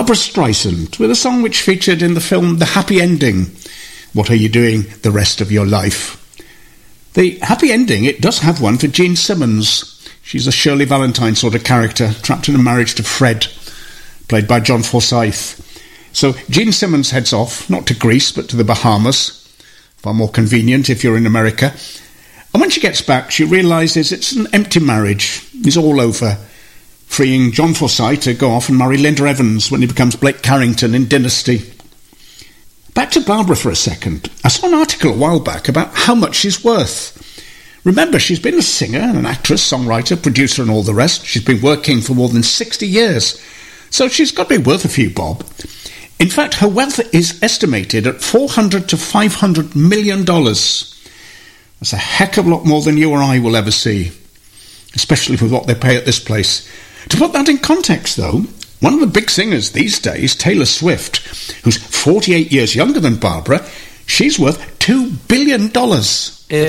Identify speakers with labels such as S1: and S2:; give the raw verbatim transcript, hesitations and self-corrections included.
S1: Barbra Streisand with a song which featured in the film The Happy Ending, What Are You Doing the Rest of Your Life? The happy ending, it does have one for Gene Simmons. She's a Shirley Valentine sort of character, trapped in a marriage to Fred, played by John Forsythe. So Gene Simmons heads off, not to Greece, but to the Bahamas. Far more convenient if you're in America. And when she gets back, she realises it's an empty marriage. It's all over, freeing John Forsythe to go off and marry Linda Evans when he becomes Blake Carrington in Dynasty. Back to Barbara for a second. I saw an article a while back about how much she's worth. Remember, she's been a singer and an actress, songwriter, producer and all the rest. She's been working for more than sixty years. So she's got to be worth a few bob. In fact, her wealth is estimated at four hundred to five hundred million dollars. That's a heck of a lot more than you or I will ever see, especially with what they pay at this place. To put that in context, though, one of the big singers these days, Taylor Swift, who's forty-eight years younger than Barbara, she's worth two billion dollars.